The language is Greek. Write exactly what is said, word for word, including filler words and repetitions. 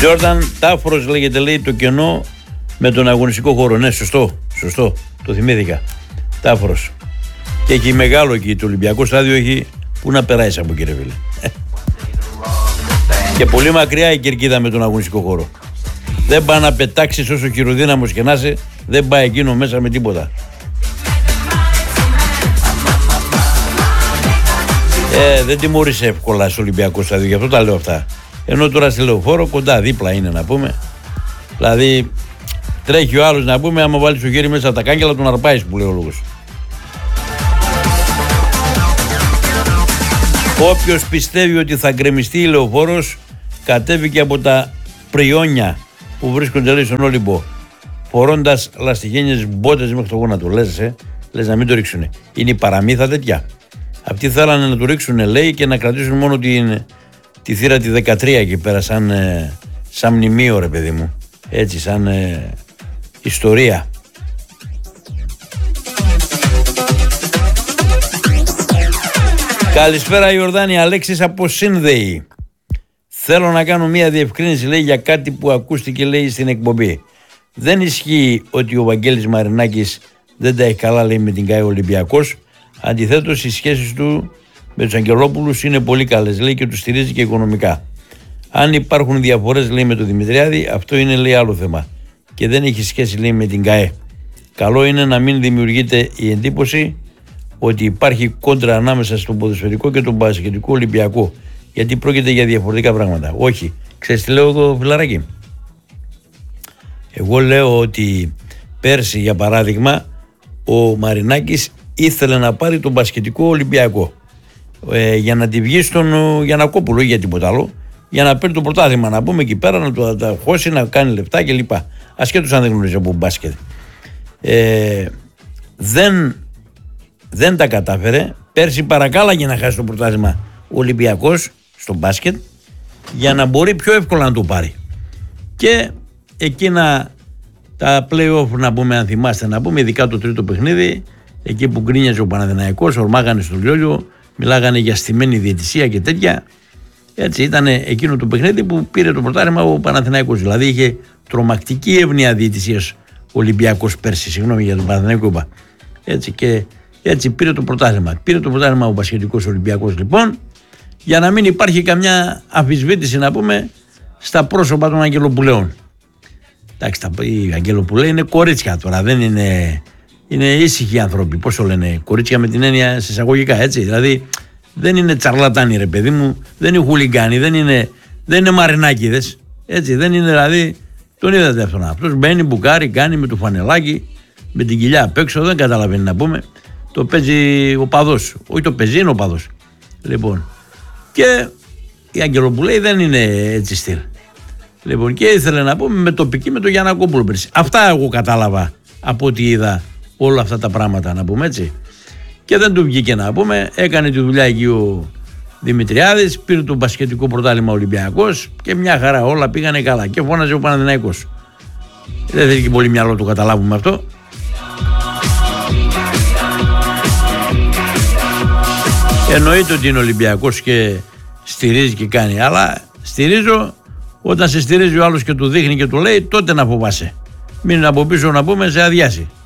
Τζόρνταν Τάφρος λέγεται, λέει, το κενό με τον αγωνιστικό χώρο. Ναι, σωστό, σωστό, το θυμήθηκα. Τάφρος. Και έχει μεγάλο εκεί το Ολυμπιακό στάδιο, έχει που να περάσει από εκεί, ρε φίλε. Και πολύ μακριά η κερκίδα με τον αγωνιστικό χώρο. Δεν πάει να πετάξεις όσο χειροδύναμος και να είσαι, δεν πάει εκείνο μέσα με τίποτα. Ε, δεν τιμωρείς εύκολα στο Ολυμπιακό στάδιο, γι' αυτό τα λέω αυτά. Ενώ τώρα στη Λεωφόρο κοντά δίπλα είναι, να πούμε. Δηλαδή τρέχει ο άλλος, να πούμε, άμα βάλεις το χέρι μέσα από τα κάγκελα τον αρπάεις, που λέει ο λόγος. Όποιος πιστεύει ότι θα γκρεμιστεί η Λεωφόρος, κατέβηκε από τα πριόνια που βρίσκονται, λέει, στον Όλυμπο, φορώντας λαστιγένιες μπότες μέχρι το γόνατο. Λες, ε, λες να μην το ρίξουνε. Είναι η παραμύθα τέτοια. Αυτοί θέλανε να το ρίξουνε, λέει, και να κρατήσουν μόνο την, τη θύρα τη δεκατρία εκεί πέρα, σαν, ε, σαν μνημείο, ρε παιδί μου. Έτσι, σαν ε, ιστορία. Καλησπέρα Ιορδάνη, Αλέξης από Σύνδεη. Θέλω να κάνω μια διευκρίνηση, λέει, για κάτι που ακούστηκε, λέει, στην εκπομπή. Δεν ισχύει ότι ο Βαγγέλης Μαρινάκης δεν τα έχει καλά, λέει, με την ΚΑΕ Ολυμπιακός. Αντιθέτως, οι σχέσεις του με τους Αγγελόπουλους είναι πολύ καλές, λέει, και τους στηρίζει και οικονομικά. Αν υπάρχουν διαφορές, λέει, με τον Δημητριάδη, αυτό είναι, λέει, άλλο θέμα. Και δεν έχει σχέση, λέει, με την ΚΑΕ. Καλό είναι να μην δημιουργείται η εντύπωση ότι υπάρχει κόντρα ανάμεσα στο ποδοσφαιρικό και τον μπασκετικό Ολυμπιακό. Γιατί πρόκειται για διαφορετικά πράγματα. Όχι. Ξέρεις τι λέω εδώ, φιλαράκι? Εγώ λέω ότι πέρσι, για παράδειγμα, ο Μαρινάκης ήθελε να πάρει τον μπασκετικό Ολυμπιακό ε, για να τη βγει στον Γιαννακόπουλο ή για τίποτα άλλο, για να παίρνει το πρωτάθλημα, να πούμε εκεί πέρα, να το τα χώσει, να κάνει λεφτά κλπ. Ασχέτως αν δεν γνωρίζει από μπάσκετ. Ε, δεν, δεν τα κατάφερε. Πέρσι παρακάλαγε να χάσει το πρωτάθλημα ο Ολυμπιακός στο μπάσκετ για να μπορεί πιο εύκολα να το πάρει. Και εκείνα τα play-off, να πούμε, αν θυμάστε, να πούμε, ειδικά το τρίτο παιχνίδι, εκεί που γκρίνιαζε ο Παναθηναϊκός, ορμάγανε στο λιόλιο, μιλάγανε για στημένη διαιτησία και τέτοια. Έτσι ήταν εκείνο το παιχνίδι που πήρε το πρωτάθλημα ο Παναθηναϊκός. Δηλαδή είχε τρομακτική εύνοια διαιτησίας ο Ολυμπιακός πέρσι, συγγνώμη για τον Παναθηναϊκό είπα. Έτσι, και έτσι πήρε το πρωτάθλημα. Πήρε το πρωτάθλημα ο μπασκετικός Ολυμπιακός, λοιπόν, για να μην υπάρχει καμιά αμφισβήτηση, να πούμε, στα πρόσωπα των Αγγελοπουλαίων. Εντάξει, οι Αγγελοπουλαίοι είναι κορίτσια τώρα, δεν είναι, είναι ήσυχοι άνθρωποι. Πώς το λένε, κορίτσια με την έννοια συσσαγωγικά, έτσι. Δηλαδή δεν είναι τσαρλατάνοι, ρε παιδί μου, δεν είναι χουλιγκάνοι, δεν είναι, δεν είναι μαρινάκηδες. Έτσι, δεν είναι, δηλαδή, τον είδατε αυτόν. Αυτός μπαίνει, μπουκάρει, κάνει με το φανελάκι, με την κοιλιά απ' έξω, δεν καταλαβαίνει, να πούμε. Το παίζει ο παδός. Όχι, το παίζει, είναι ο παδός. Λοιπόν, και οι Αγγελοπουλαίοι δεν είναι έτσι στυλ. Λοιπόν, και ήθελε να πούμε με τοπική, με τον Γιαννακόπουλο πέρσι. Αυτά εγώ κατάλαβα από ό,τι είδα όλα αυτά τα πράγματα, να πούμε, έτσι. Και δεν του βγήκε, να πούμε. Έκανε τη δουλειά εκεί ο Δημητριάδης, πήρε το μπασκετικό πρωτάθλημα Ολυμπιακός και μια χαρά, όλα πήγανε καλά. Και φώναζε ο Παναθηναϊκός. Δεν θέλει και πολύ μυαλό το καταλάβουμε αυτό. Εννοείται ότι είναι Ολυμπιακός και στηρίζει και κάνει, αλλά στηρίζω όταν σε στηρίζει ο άλλος και του δείχνει και του λέει, τότε να φοβάσαι. Μην από πίσω, να πούμε, σε αδειάσει.